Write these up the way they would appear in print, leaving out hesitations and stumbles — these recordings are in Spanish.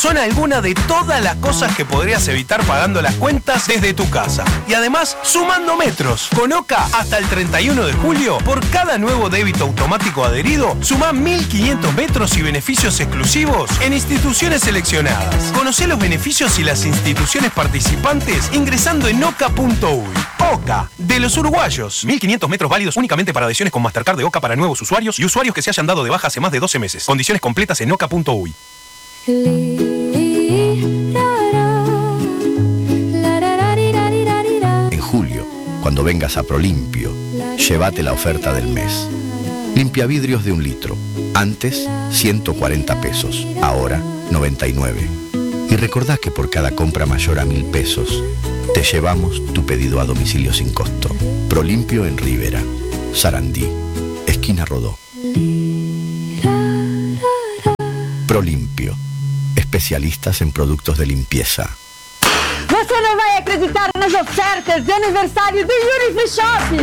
Son algunas de todas las cosas que podrías evitar pagando las cuentas desde tu casa. Y además, sumando metros. Con OCA, hasta el 31 de julio, por cada nuevo débito automático adherido, sumá 1.500 metros y beneficios exclusivos en instituciones seleccionadas. Conocé los beneficios y las instituciones participantes ingresando en oca.uy. OCA, de los uruguayos. 1.500 metros válidos únicamente para adhesiones con Mastercard de OCA para nuevos usuarios y usuarios que se hayan dado de baja hace más de 12 meses. Condiciones completas en oca.uy. En julio, cuando vengas a Prolimpio, llévate la oferta del mes. Limpiavidrios de 1 litro. Antes, 140 pesos. Ahora, 99. Y recordá que por cada compra mayor a 1.000 pesos, te llevamos tu pedido a domicilio sin costo. Prolimpio en Rivera, Sarandí, esquina Rodó. Prolimpio. Especialistas em produtos de limpeza. Você não vai acreditar nas ofertas de aniversário do Yuri Free Shop.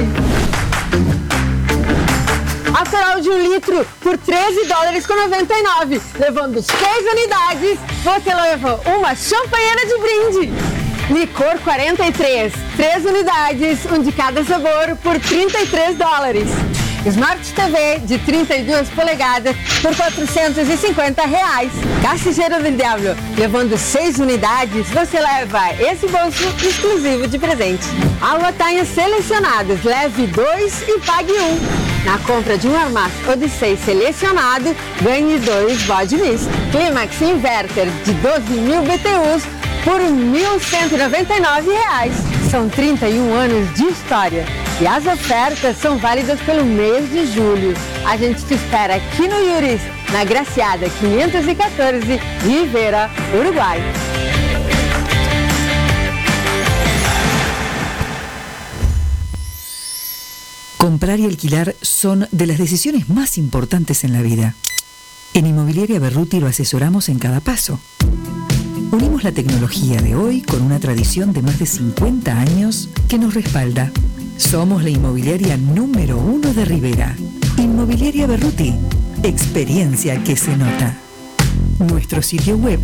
Acerol de 1 litro por $13,99. Levando 6 unidades, você leva uma champanheira de brinde. Licor 43, 3 unidades, um de cada sabor por $33. Smart TV de 32 polegadas por R$450. Cacejeiro del Diablo, levando 6 unidades, você leva esse bolso exclusivo de presente. Água Tainha selecionados, leve 2 e pague 1. Na compra de um armaço Odyssey selecionado, ganhe 2 bode misto. Climax Inverter de 12.000 BTUs por R$1.199. São 31 anos de história. E as ofertas são válidas pelo mês de julho. A gente te espera aqui no Yuri's, na Graciada 514, Rivera, Uruguai. Comprar y alquilar son de las decisiones más importantes en la vida. En Inmobiliaria Berruti lo asesoramos en cada paso. Unimos la tecnología de hoy con una tradición de más de 50 años que nos respalda. Somos la inmobiliaria número 1 de Rivera. Inmobiliaria Berruti. Experiencia que se nota. Nuestro sitio web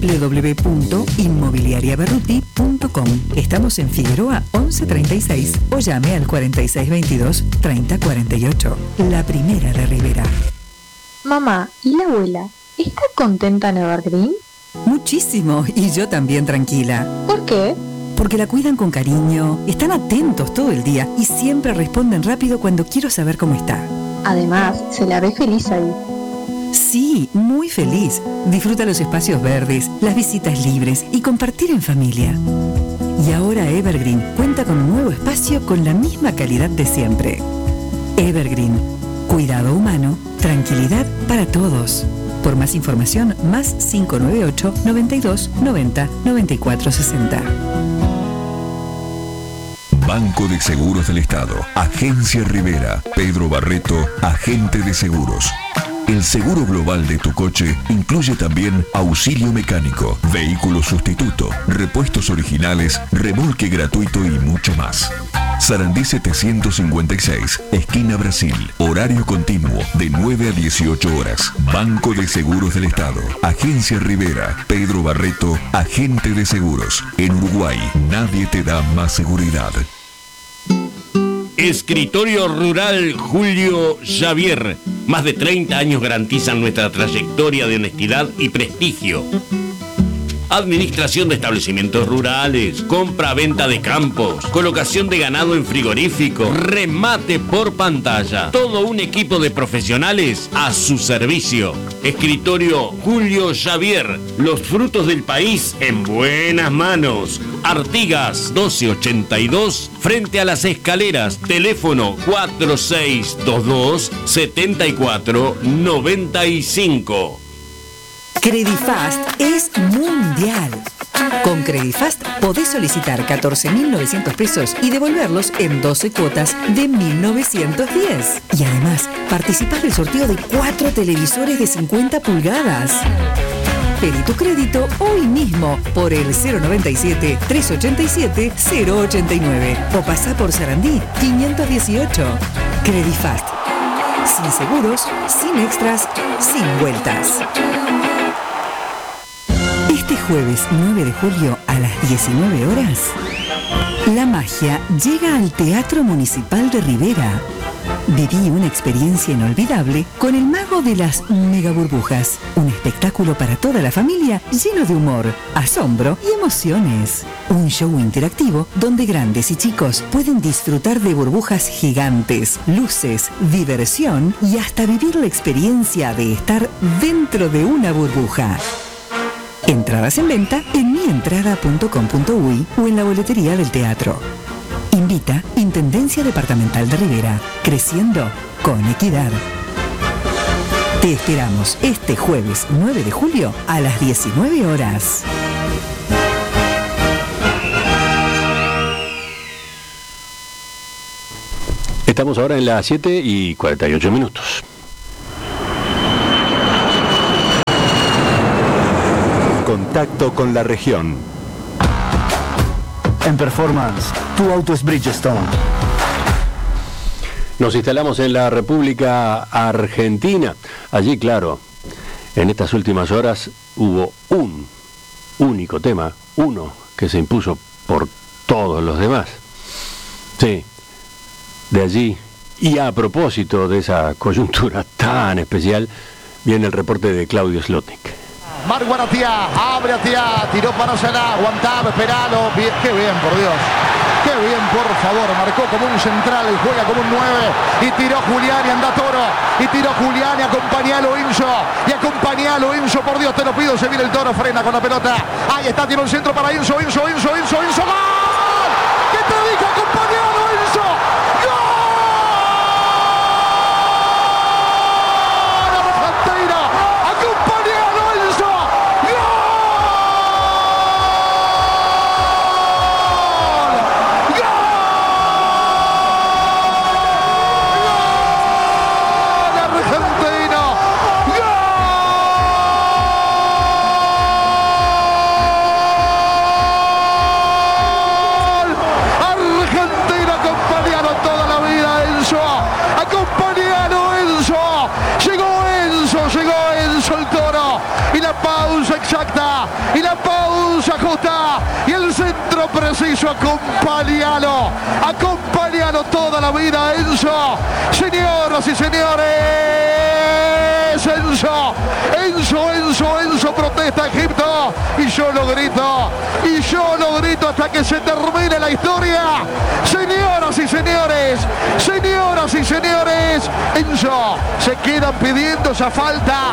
www.inmobiliariaberruti.com. Estamos en Figueroa 1136 o llame al 4622-3048. La primera de Rivera. Mamá, ¿y la abuela? ¿Está contenta en Evergreen? Muchísimo, y yo también tranquila. ¿Por qué? Porque la cuidan con cariño, están atentos todo el día y siempre responden rápido cuando quiero saber cómo está. Además, se la ve feliz ahí. Sí, muy feliz. Disfruta los espacios verdes, las visitas libres y compartir en familia. Y ahora Evergreen cuenta con un nuevo espacio con la misma calidad de siempre. Evergreen. Cuidado humano, tranquilidad para todos. Por más información, más 598 92 90 94 60. Banco de Seguros del Estado. Agencia Rivera. Pedro Barreto, agente de seguros. El seguro global de tu coche incluye también auxilio mecánico, vehículo sustituto, repuestos originales, remolque gratuito y mucho más. Sarandí 756, esquina Brasil. Horario continuo de 9 a 18 horas. Banco de Seguros del Estado. Agencia Rivera. Pedro Barreto, agente de seguros. En Uruguay, nadie te da más seguridad. Escritorio Rural Julio Javier. Más de 30 años garantizan nuestra trayectoria de honestidad y prestigio. Administración de establecimientos rurales, compra-venta de campos, colocación de ganado en frigorífico, remate por pantalla. Todo un equipo de profesionales a su servicio. Escritorio Julio Javier. Los frutos del país en buenas manos. Artigas 1282, frente a las escaleras. Teléfono 4622-7495. Credifast es mundial. Con Credifast podés solicitar 14.900 pesos y devolverlos en 12 cuotas de 1.910. Y además, participás del sorteo de 4 televisores de 50 pulgadas. Pedí tu crédito hoy mismo por el 097-387-089 o pasá por Sarandí 518. Credifast. Sin seguros, sin extras, sin vueltas. jueves 9 de julio a las 19 horas, la magia llega al Teatro Municipal de Rivera. Viví una experiencia inolvidable con el mago de las megaburbujas, un espectáculo para toda la familia lleno de humor, asombro y emociones. Un show interactivo donde grandes y chicos pueden disfrutar de burbujas gigantes, luces, diversión y hasta vivir la experiencia de estar dentro de una burbuja. Entradas en venta en mientrada.com.uy o en la boletería del teatro. Invita Intendencia Departamental de Rivera, creciendo con equidad. Te esperamos este jueves 9 de julio a las 19 horas. Estamos ahora en las 7:48. Contacto con la región. En Performance, tu auto es Bridgestone. Nos instalamos en la República Argentina. Allí, claro, en estas últimas horas hubo un único tema, uno que se impuso por todos los demás. Sí, de allí, y a propósito de esa coyuntura tan especial, viene el reporte de Claudio Slotnick. Marc Guaratia, abre Atia, tiró para Salah, aguantaba, esperalo, bien, qué bien, por Dios. Qué bien, por favor, marcó como un central, juega como un 9, y tiró Giuliani, anda Toro, y tiró Giuliani, acompañalo Inso, por Dios te lo pido, se viene el Toro, frena con la pelota, ahí está, tiró el centro para Inso, ¡gol! ¿Qué te dijo, acompañalo Inso? Exacta, y la pausa justa, y el centro preciso, acompañalo toda la vida, Enzo. Señoras y señores, Enzo protesta Egipto, y yo lo grito hasta que se termine la historia. Señoras y señores, Enzo, se quedan pidiendo esa falta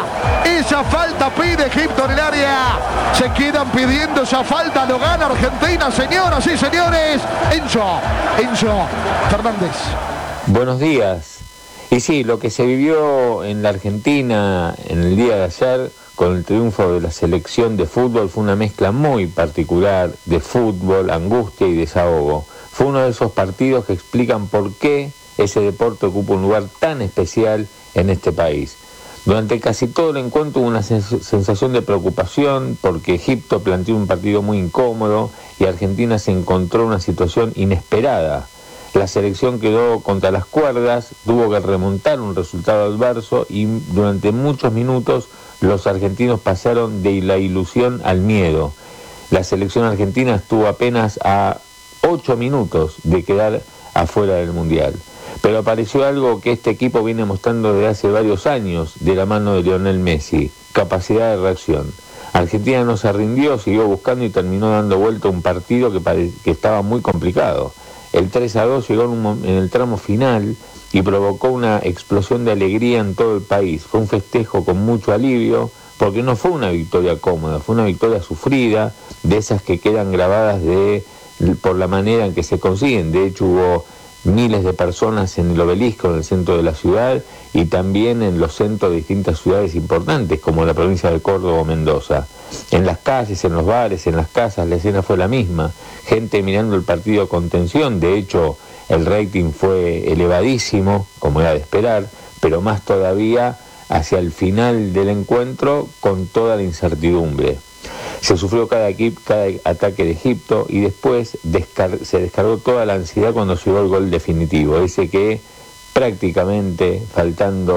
pide Egipto en el área, se quedan pidiendo esa falta, lo gana Argentina, señoras y señores, Enzo Fernández. Buenos días. Y sí, lo que se vivió en la Argentina en el día de ayer con el triunfo de la selección de fútbol fue una mezcla muy particular de fútbol, angustia y desahogo. Fue uno de esos partidos que explican por qué ese deporte ocupa un lugar tan especial en este país. Durante casi todo el encuentro hubo una sensación de preocupación porque Egipto planteó un partido muy incómodo y Argentina se encontró en una situación inesperada. La selección quedó contra las cuerdas, tuvo que remontar un resultado adverso y durante muchos minutos los argentinos pasaron de la ilusión al miedo. La selección argentina estuvo apenas a 8 minutos de quedar afuera del Mundial. Pero apareció algo que este equipo viene mostrando desde hace varios años de la mano de Lionel Messi: capacidad de reacción. Argentina no se rindió, siguió buscando y terminó dando vuelta a un partido que estaba muy complicado. El 3-2 llegó en el tramo final y provocó una explosión de alegría en todo el país. Fue un festejo con mucho alivio, porque no fue una victoria cómoda, fue una victoria sufrida, de esas que quedan grabadas por la manera en que se consiguen. De hecho, hubo miles de personas en el Obelisco, en el centro de la ciudad, y también en los centros de distintas ciudades importantes, como la provincia de Córdoba o Mendoza. En las calles, en los bares, en las casas, la escena fue la misma. Gente mirando el partido con tensión. De hecho, el rating fue elevadísimo, como era de esperar, pero más todavía hacia el final del encuentro, con toda la incertidumbre. Se sufrió cada ataque de Egipto y después se descargó toda la ansiedad cuando llegó el gol definitivo, ese que prácticamente faltando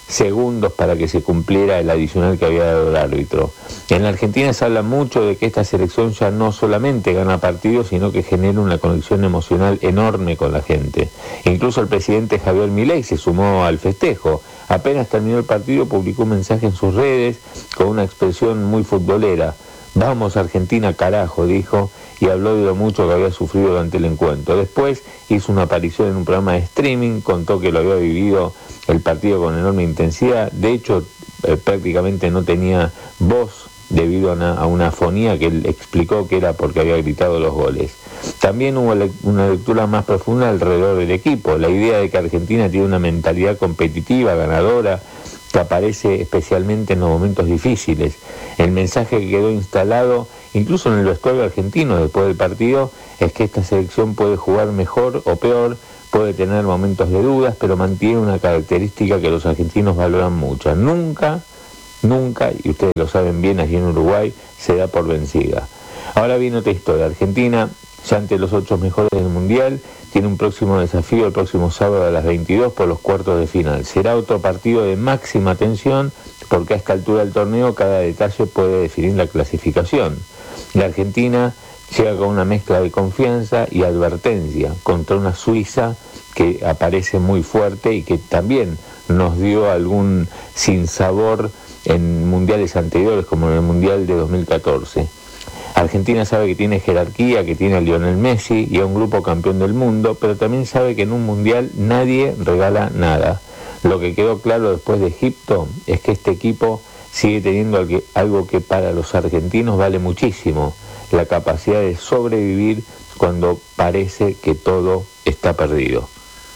segundos para que se cumpliera el adicional que había dado el árbitro. En la Argentina se habla mucho de que esta selección ya no solamente gana partidos, sino que genera una conexión emocional enorme con la gente. Incluso el presidente Javier Milei se sumó al festejo. Apenas terminó el partido, publicó un mensaje en sus redes con una expresión muy futbolera. Vamos Argentina carajo, dijo, y habló de lo mucho que había sufrido durante el encuentro. Después hizo una aparición en un programa de streaming, contó que lo había vivido el partido con enorme intensidad. De hecho, prácticamente no tenía voz debido a una afonía que él explicó que era porque había gritado los goles. También hubo una lectura más profunda alrededor del equipo, la idea de que Argentina tiene una mentalidad competitiva, ganadora, que aparece especialmente en los momentos difíciles. El mensaje que quedó instalado, incluso en el vestuario argentino después del partido, es que esta selección puede jugar mejor o peor, puede tener momentos de dudas, pero mantiene una característica que los argentinos valoran mucho. Nunca, y ustedes lo saben bien, allí en Uruguay, se da por vencida. Ahora viene otra historia. Argentina, ya ante los 8 mejores del Mundial, tiene un próximo desafío el próximo sábado a las 22 por los cuartos de final. Será otro partido de máxima tensión porque a esta altura del torneo cada detalle puede definir la clasificación. La Argentina llega con una mezcla de confianza y advertencia contra una Suiza que aparece muy fuerte y que también nos dio algún sinsabor en mundiales anteriores, como en el Mundial de 2014. Argentina sabe que tiene jerarquía, que tiene a Lionel Messi y a un grupo campeón del mundo, pero también sabe que en un mundial nadie regala nada. Lo que quedó claro después de Egipto es que este equipo sigue teniendo algo que para los argentinos vale muchísimo, la capacidad de sobrevivir cuando parece que todo está perdido.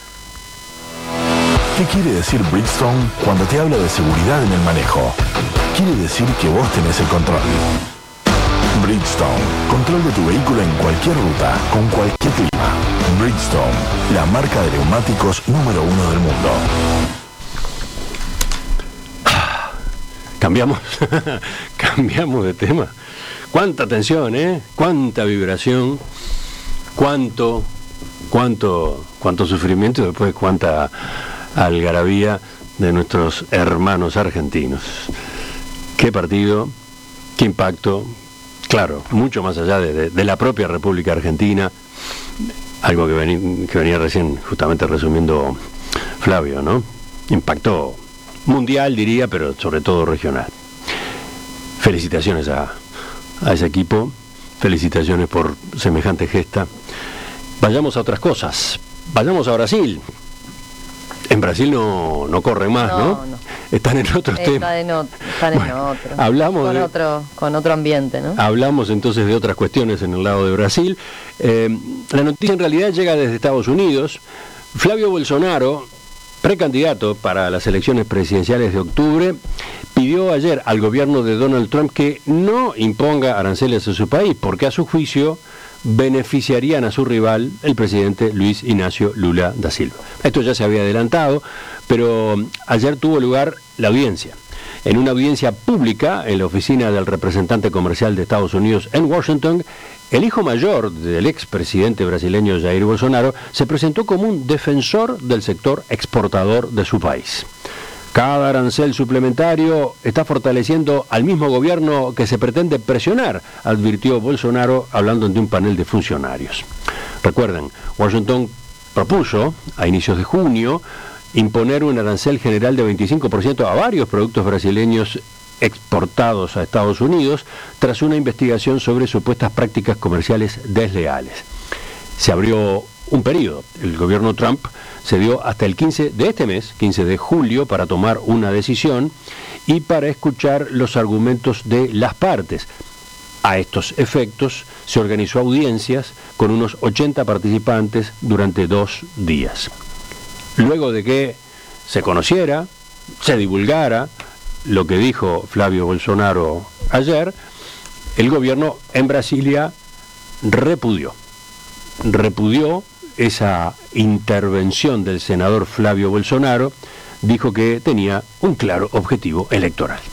¿Qué quiere decir Bridgestone cuando te habla de seguridad en el manejo? Quiere decir que vos tenés el control. Bridgestone, control de tu vehículo en cualquier ruta, con cualquier clima. Bridgestone, la marca de neumáticos número 1 del mundo. Cambiamos de tema. Cuánta tensión, cuánta vibración, cuánto sufrimiento y después cuánta algarabía de nuestros hermanos argentinos. Qué partido, qué impacto. Claro, mucho más allá de la propia República Argentina, algo que venía recién justamente resumiendo Flavio, ¿no? Impacto mundial, diría, pero sobre todo regional. Felicitaciones a ese equipo, felicitaciones por semejante gesta. Vayamos a otras cosas, vayamos a Brasil. En Brasil no corren más, ¿no? Están en otros temas. Están en otro. Hablamos con otro ambiente, ¿no? Hablamos entonces de otras cuestiones en el lado de Brasil. La noticia en realidad llega desde Estados Unidos. Flavio Bolsonaro, precandidato para las elecciones presidenciales de octubre, pidió ayer al gobierno de Donald Trump que no imponga aranceles a su país, porque a su juicio beneficiarían a su rival, el presidente Luis Ignacio Lula da Silva. Esto ya se había adelantado, pero ayer tuvo lugar la audiencia. En una audiencia pública en la oficina del representante comercial de Estados Unidos en Washington, el hijo mayor del expresidente brasileño Jair Bolsonaro se presentó como un defensor del sector exportador de su país. Cada arancel suplementario está fortaleciendo al mismo gobierno que se pretende presionar, advirtió Bolsonaro hablando ante un panel de funcionarios. Recuerden, Washington propuso a inicios de junio imponer un arancel general de 25% a varios productos brasileños exportados a Estados Unidos tras una investigación sobre supuestas prácticas comerciales desleales. Se abrió un periodo. El gobierno Trump se dio hasta el 15 de este mes, 15 de julio, para tomar una decisión y para escuchar los argumentos de las partes. A estos efectos se organizó audiencias con unos 80 participantes durante 2 días. Luego de que se conociera, se divulgara lo que dijo Flavio Bolsonaro ayer, el gobierno en Brasilia repudió esa intervención del senador Flavio Bolsonaro, dijo que tenía un claro objetivo electoral.